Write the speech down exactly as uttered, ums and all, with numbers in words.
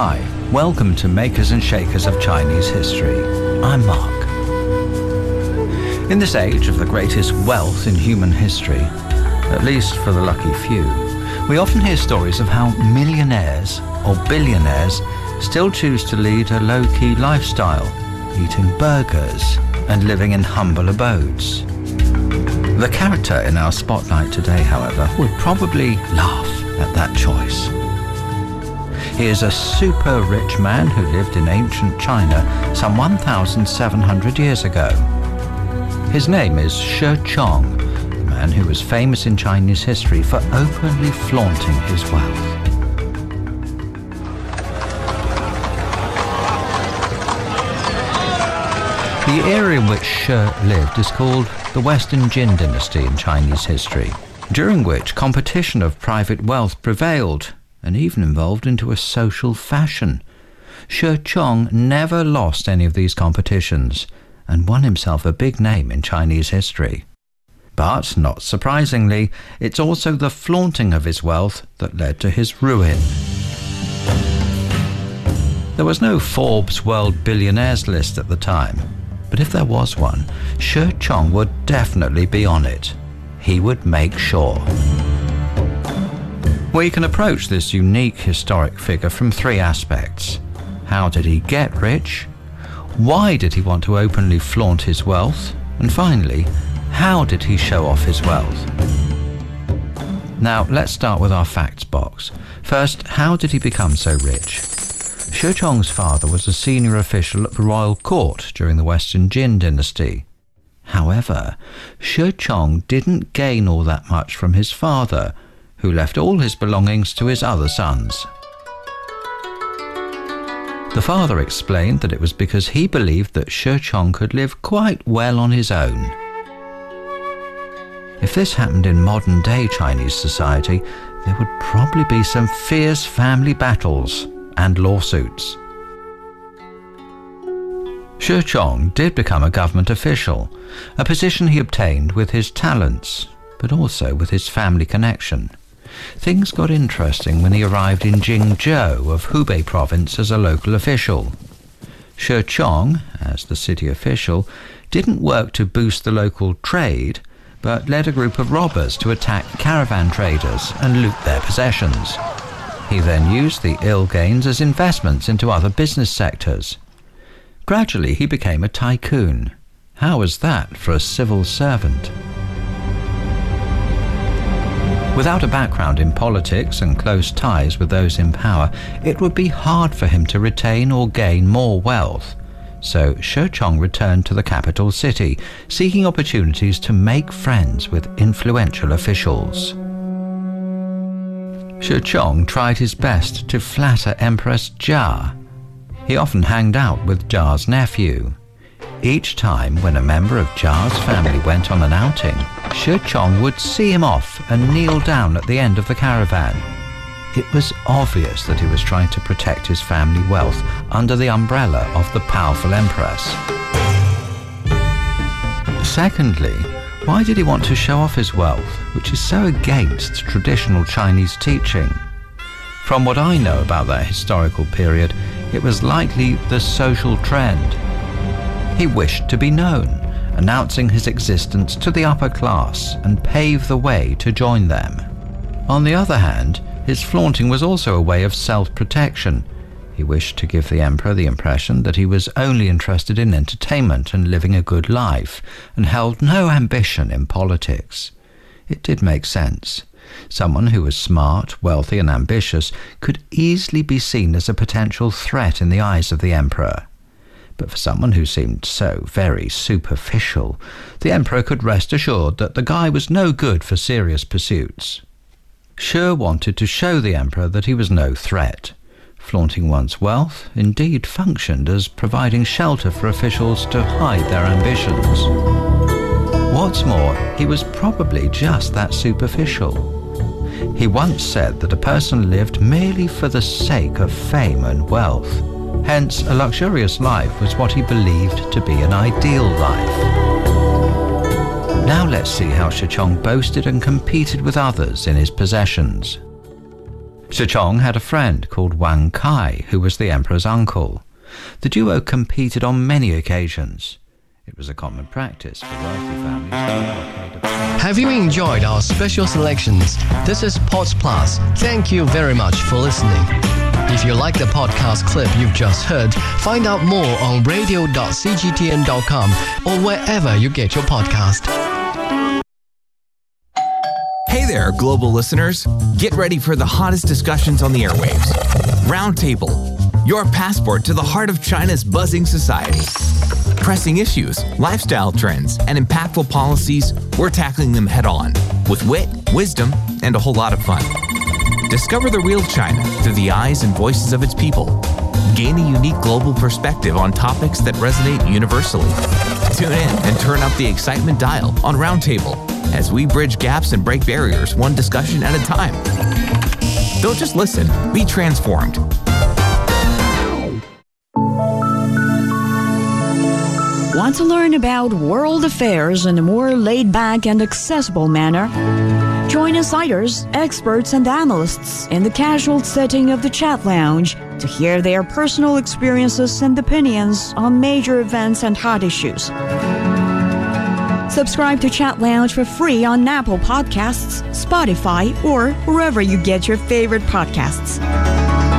Hi, welcome to Makers and Shakers of Chinese History. I'm Mark. In this age of the greatest wealth in human history, at least for the lucky few, we often hear stories of how millionaires or billionaires still choose to lead a low-key lifestyle, eating burgers and living in humble abodes. The character in our spotlight today, however, would probably laugh at that choice. He is a super rich man who lived in ancient China some one thousand seven hundred years ago. His name is Shi Chong, a man who was famous in Chinese history for openly flaunting his wealth. The era in which Shi lived is called the Western Jin Dynasty in Chinese history, during which competition of private wealth prevailed and even evolved into a social fashion. Shi Chong never lost any of these competitions and won himself a big name in Chinese history. But, not surprisingly, it's also the flaunting of his wealth that led to his ruin. There was no Forbes World Billionaires list at the time, but if there was one, Shi Chong would definitely be on it. He would make sure. We can approach this unique historic figure from three aspects. How did he get rich? Why did he want to openly flaunt his wealth? And finally, how did he show off his wealth? Now, let's start with our facts box. First, how did he become so rich? Shi Chong's father was a senior official at the royal court during the Western Jin Dynasty. However, Shi Chong didn't gain all that much from his father, who left all his belongings to his other sons. The father explained that it was because he believed that Shi Chong could live quite well on his own. If this happened in modern-day Chinese society, there would probably be some fierce family battles and lawsuits. Shi Chong did become a government official, a position he obtained with his talents, but also with his family connection. Things got interesting when he arrived in Jingzhou of Hubei province as a local official. Shi Chong, as the city official, didn't work to boost the local trade, but led a group of robbers to attack caravan traders and loot their possessions. He then used the ill gains as investments into other business sectors. Gradually, he became a tycoon. How was that for a civil servant? Without a background in politics and close ties with those in power, it would be hard for him to retain or gain more wealth. So Shi Chong returned to the capital city, seeking opportunities to make friends with influential officials. Shi Chong tried his best to flatter Empress Jia. He often hanged out with Jia's nephew. Each time when a member of Jia's family went on an outing, Shi Chong would see him off and kneel down at the end of the caravan. It was obvious that he was trying to protect his family wealth under the umbrella of the powerful empress. Secondly, why did he want to show off his wealth, which is so against traditional Chinese teaching? From what I know about that historical period, it was likely the social trend. He wished to be known, announcing his existence to the upper class and pave the way to join them. On the other hand, his flaunting was also a way of self-protection. He wished to give the emperor the impression that he was only interested in entertainment and living a good life, and held no ambition in politics. It did make sense. Someone who was smart, wealthy, and ambitious could easily be seen as a potential threat in the eyes of the emperor. But for someone who seemed so very superficial, the emperor could rest assured that the guy was no good for serious pursuits. Shi wanted to show the emperor that he was no threat. Flaunting one's wealth indeed functioned as providing shelter for officials to hide their ambitions. What's more, he was probably just that superficial. He once said that a person lived merely for the sake of fame and wealth. Hence, a luxurious life was what he believed to be an ideal life. Now let's see how Shi Chong boasted and competed with others in his possessions. Shishong had a friend called Wang Kai, who was the emperor's uncle. The duo competed on many occasions. It was a common practice for wealthy families to blockade. Have you enjoyed our special selections? This is Pods Plus. Thank you very much for listening. If you like the podcast clip you've just heard, find out more on radio dot c g t n dot com or wherever you get your podcast. Hey there, global listeners. Get ready for the hottest discussions on the airwaves. Roundtable, your passport to the heart of China's buzzing society. Pressing issues, lifestyle trends, and impactful policies, we're tackling them head on with wit, wisdom, and a whole lot of fun. Discover the real China through the eyes and voices of its people. Gain a unique global perspective on topics that resonate universally. Tune in and turn up the excitement dial on Roundtable as we bridge gaps and break barriers one discussion at a time. Don't just listen, be transformed. Want to learn about world affairs in a more laid-back and accessible manner? Join insiders, experts, and analysts in the casual setting of the Chat Lounge to hear their personal experiences and opinions on major events and hot issues. Subscribe to Chat Lounge for free on Apple Podcasts, Spotify, or wherever you get your favorite podcasts.